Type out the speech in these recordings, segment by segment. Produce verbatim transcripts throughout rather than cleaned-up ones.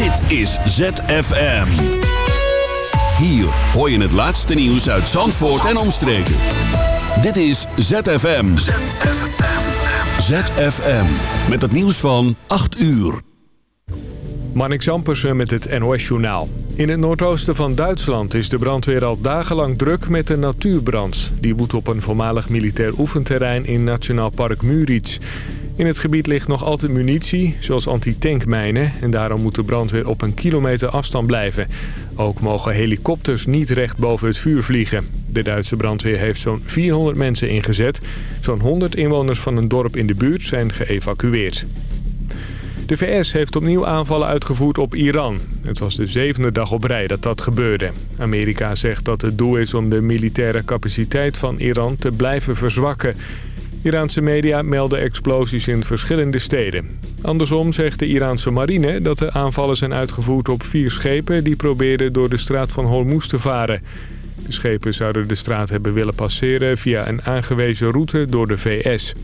Dit is Z F M. Hier hoor je het laatste nieuws uit Zandvoort en omstreken. Dit is Z F M. Z F M. Met het nieuws van acht uur. Marnix Ampersen met het N O S-journaal. In het noordoosten van Duitsland is de brandweer al dagenlang druk met een natuurbrand. Die woedt op een voormalig militair oefenterrein in Nationaal Park Müritz. In het gebied ligt nog altijd munitie, zoals antitankmijnen. En daarom moet de brandweer op een kilometer afstand blijven. Ook mogen helikopters niet recht boven het vuur vliegen. De Duitse brandweer heeft zo'n vierhonderd mensen ingezet. Zo'n honderd inwoners van een dorp in de buurt zijn geëvacueerd. De V S heeft opnieuw aanvallen uitgevoerd op Iran. Het was de zevende dag op rij dat dat gebeurde. Amerika zegt dat het doel is om de militaire capaciteit van Iran te blijven verzwakken. Iraanse media melden explosies in verschillende steden. Andersom zegt de Iraanse marine dat de aanvallen zijn uitgevoerd op vier schepen die probeerden door de straat van Hormuz te varen. De schepen zouden de straat hebben willen passeren via een aangewezen route door de V S.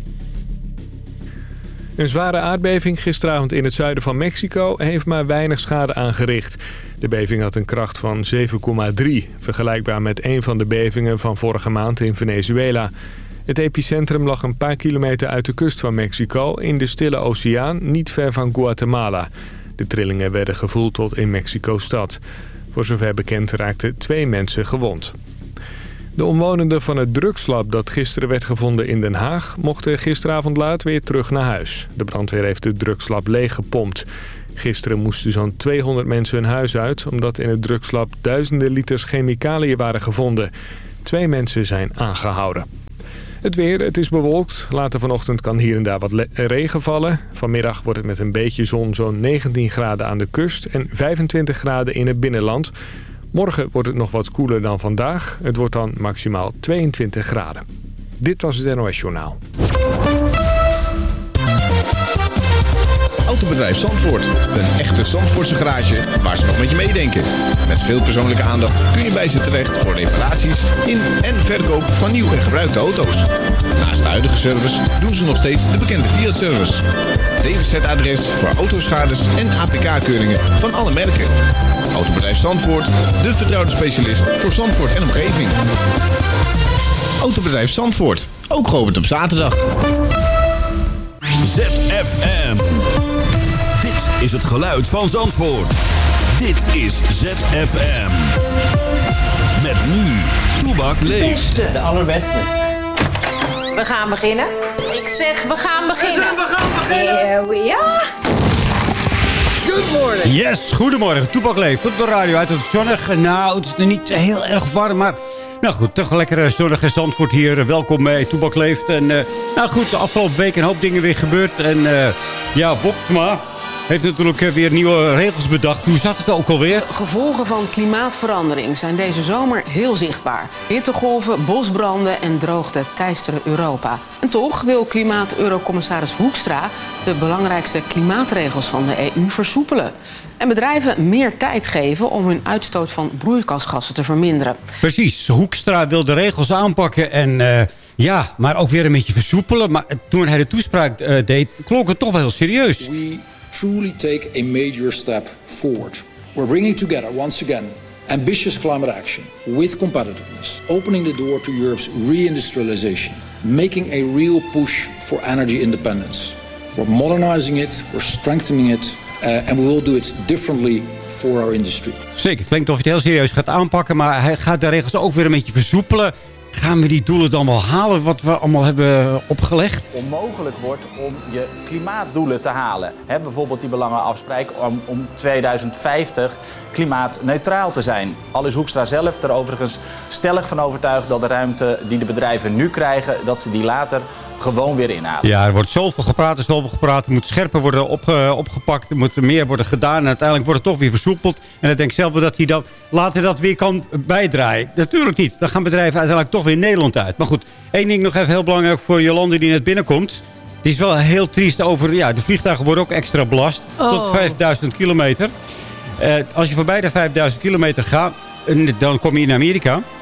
Een zware aardbeving gisteravond in het zuiden van Mexico heeft maar weinig schade aangericht. De beving had een kracht van zeven komma drie, vergelijkbaar met een van de bevingen van vorige maand in Venezuela. Het epicentrum lag een paar kilometer uit de kust van Mexico in de Stille Oceaan, niet ver van Guatemala. De trillingen werden gevoeld tot in Mexico-stad. Voor zover bekend raakten twee mensen gewond. De omwonenden van het drugslab dat gisteren werd gevonden in Den Haag mochten gisteravond laat weer terug naar huis. De brandweer heeft het drugslab leeggepompt. Gisteren moesten zo'n tweehonderd mensen hun huis uit omdat in het drugslab duizenden liters chemicaliën waren gevonden. Twee mensen zijn aangehouden. Het weer, het is bewolkt. Later vanochtend kan hier en daar wat regen vallen. Vanmiddag wordt het met een beetje zon zo'n negentien graden aan de kust en vijfentwintig graden in het binnenland. Morgen wordt het nog wat koeler dan vandaag. Het wordt dan maximaal tweeëntwintig graden. Dit was het N O S-journaal. Autobedrijf Zandvoort. Een echte Zandvoortse garage waar ze nog met je meedenken. Met veel persoonlijke aandacht kun je bij ze terecht voor reparaties in en verkoop van nieuw en gebruikte auto's. Naast de huidige service doen ze nog steeds de bekende Fiat-service. D W Z-adres voor autoschades en A P K-keuringen van alle merken. Autobedrijf Zandvoort, de vertrouwde specialist voor Zandvoort en omgeving. Autobedrijf Zandvoort, ook geopend op zaterdag. Z F M. Dit is het geluid van Zandvoort. Dit is Z F M. Met nu, Toebak leeft. De allerbeste. We gaan beginnen. Ik zeg, we gaan beginnen. We gaan beginnen. Here we are. Good morning. Yes, goedemorgen. Toebak leeft op de radio uit het zonnige. Nou, het is nog niet heel erg warm, maar... Nou goed, toch lekker zonnige Zandvoort hier. Welkom bij Toebak leeft. En uh, nou goed, de afgelopen week een hoop dingen weer gebeurd. En uh, ja, Boksma heeft natuurlijk weer nieuwe regels bedacht. Hoe zat het ook alweer? De gevolgen van klimaatverandering zijn deze zomer heel zichtbaar. Hittegolven, bosbranden en droogte teisteren Europa. En toch wil klimaat-eurocommissaris Hoekstra de belangrijkste klimaatregels van de E U versoepelen. En bedrijven meer tijd geven om hun uitstoot van broeikasgassen te verminderen. Precies, Hoekstra wil de regels aanpakken en uh, ja, maar ook weer een beetje versoepelen. Maar toen hij de toespraak uh, deed, klonk het toch wel heel serieus. We truly take a major step forward. We're bringing together once again ambitious climate action with competitiveness, opening the door to Europe's reindustrialization, making a real push for energy independence. We're modernizing it, we're strengthening it. Uh, and we will do it differently for our industry. Zeker, het klinkt of je het heel serieus gaat aanpakken, maar hij gaat de regels ook weer een beetje versoepelen. Gaan we die doelen dan wel halen wat we allemaal hebben opgelegd? Onmogelijk wordt om je klimaatdoelen te halen. He, bijvoorbeeld die belangenafspraak om, om tweeduizend vijftig klimaatneutraal te zijn. Al is Hoekstra zelf er overigens stellig van overtuigd dat de ruimte die de bedrijven nu krijgen, dat ze die later gewoon weer inhalen. Ja, er wordt zoveel gepraat en zoveel gepraat. Er moet scherper worden op, uh, opgepakt. Er moet meer worden gedaan. En uiteindelijk wordt het toch weer versoepeld. En dan denk ik zelf wel dat hij dan later dat weer kan bijdraaien. Natuurlijk niet. Dan gaan bedrijven uiteindelijk toch weer Nederland uit. Maar goed, één ding nog even heel belangrijk voor Jolande die net binnenkomt. Die is wel heel triest over... Ja, de vliegtuigen worden ook extra belast. Oh. Tot vijfduizend kilometer. Uh, als je voorbij de vijfduizend kilometer gaat, dan kom je in Amerika.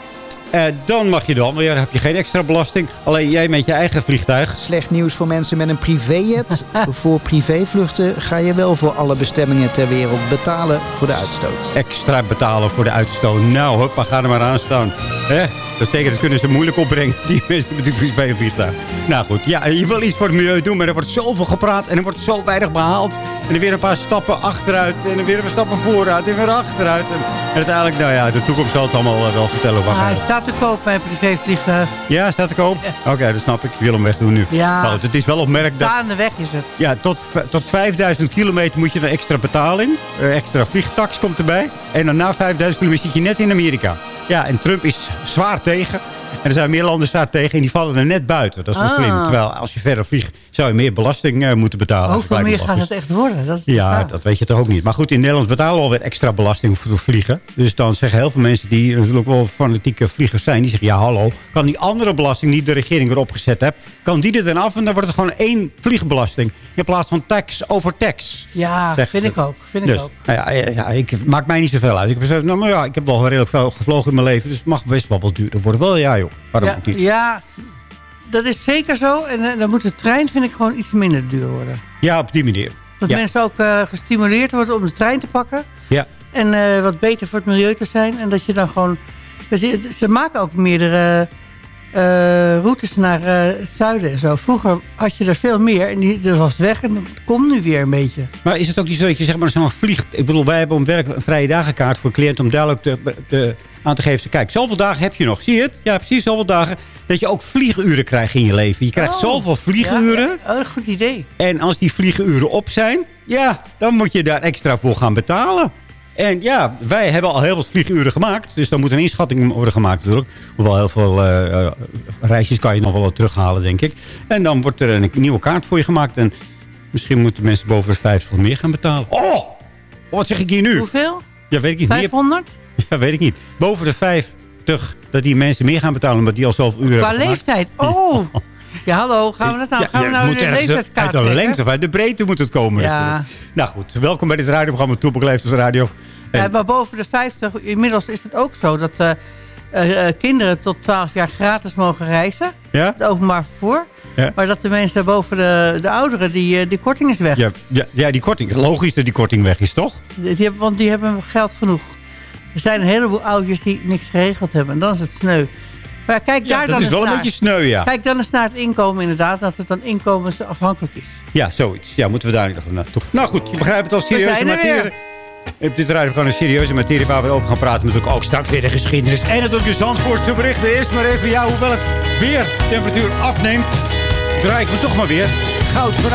Uh, dan mag je dan weer, heb je geen extra belasting. Alleen jij met je eigen vliegtuig. Slecht nieuws voor mensen met een privéjet. Voor privévluchten ga je wel voor alle bestemmingen ter wereld betalen voor de uitstoot. Extra betalen voor de uitstoot. Nou, hoppa, ga er maar aan staan. Hè? Dat zeker, dat kunnen ze moeilijk opbrengen. Die mensen met een privévliegtuig. Nou goed, ja, je wil iets voor het milieu doen, maar er wordt zoveel gepraat en er wordt zo weinig behaald. En dan weer een paar stappen achteruit en dan weer een paar stappen vooruit en weer achteruit. En, en uiteindelijk, nou ja, de toekomst zal het allemaal wel vertellen. Wat ah, hij staat te koop, mijn privévliegtuig. Ja, staat te koop? Ja. Oké, okay, dat snap ik. Ik wil hem wegdoen nu. Ja, nou, het is wel opmerkelijk dat... staande weg is het. Ja, tot, tot vijfduizend kilometer moet je een extra betaling. Uh, extra vliegtax komt erbij. En dan na vijfduizend kilometer zit je net in Amerika. Ja, en Trump is zwaar tegen. En er zijn meer landen zwaar tegen en die vallen er net buiten. Dat is wel ah. slim. Terwijl als je verder vliegt, zou je meer belasting uh, moeten betalen. Hoeveel meer gaat het echt worden? Dat is ja, dat weet je toch ook niet. Maar goed, in Nederland betalen we alweer extra belasting voor vliegen. Dus dan zeggen heel veel mensen die natuurlijk wel fanatieke vliegers zijn. Die zeggen, ja hallo, kan die andere belasting die de regering erop gezet heeft, kan die er dan af en dan wordt het gewoon één vliegbelasting. In plaats van tax over tax. Ja, zeg, vind ik ook. Vind dus, ik ook. Nou ja, ja, ja, ik maakt mij niet zoveel uit. Ik besef, nou, maar ja, ik heb wel redelijk veel gevlogen in mijn leven. Dus het mag best wel wat duurder worden. Wel ja joh. Waarom ja, ook niet? Ja, dat is zeker zo. En uh, dan moet de trein, vind ik, gewoon iets minder duur worden. Ja, op die manier. Dat ja. mensen ook uh, gestimuleerd worden om de trein te pakken. Ja. En uh, wat beter voor het milieu te zijn. En dat je dan gewoon... Je, ze maken ook meerdere uh, routes naar uh, het zuiden en zo. Vroeger had je er veel meer. En die, dat was weg en dat komt nu weer een beetje. Maar is het ook niet zo dat je zeg maar zo'n vliegt... Ik bedoel, wij hebben om werk een vrije dagenkaart voor cliënten om duidelijk te, te, aan te geven. Kijk, zoveel dagen heb je nog. Zie je het? Ja, precies zoveel dagen. Dat je ook vlieguren krijgt in je leven. Je krijgt oh, zoveel vlieguren. Ja, ja. Oh, goed idee. En als die vlieguren op zijn, ja, dan moet je daar extra voor gaan betalen. En ja, wij hebben al heel veel vlieguren gemaakt. Dus dan moet een inschatting worden gemaakt natuurlijk. Hoewel heel veel uh, reisjes kan je nog wel wat terughalen, denk ik. En dan wordt er een nieuwe kaart voor je gemaakt. En misschien moeten mensen boven de vijftig meer gaan betalen. Oh, wat zeg ik hier nu? Hoeveel? Ja, weet ik niet. vijfhonderd? Ja, weet ik niet. Boven de vijftig, dat die mensen meer gaan betalen omdat die al zoveel uren Qua hebben leeftijd? Oh! Ja, hallo. Gaan we dat nou, gaan ja, we nou de leeftijdskaart uit de lengte of uit de breedte moet het komen. Ja. Nou goed, welkom bij dit radioprogramma Toepak Leeft op de radio. En... Ja, maar boven de vijftig, inmiddels is het ook zo dat uh, uh, kinderen tot twaalf jaar gratis mogen reizen. Ja? Het openbaar vervoer. Ja. Maar dat de mensen boven de, de ouderen, die, die korting is weg. Ja, ja, ja, die korting. Logisch dat die korting weg is, toch? Die hebben, want die hebben geld genoeg. Er zijn een heleboel oudjes die niks geregeld hebben. En dan is het sneu. Maar kijk, ja, daar dat dan is wel naar. een beetje sneu, ja. Kijk dan eens naar het inkomen inderdaad. Dat het dan inkomensafhankelijk is. Ja, zoiets. Ja, moeten we daar nog naartoe. Nou goed, je begrijpt het als serieuze materie. Op dit radio gewoon een serieuze materie waar we over gaan praten. Met ook straks weer de geschiedenis. En het op je Zandvoortse berichten. Eerst maar even, ja, hoewel het weer temperatuur afneemt, draai ik me toch maar weer goud vooruit.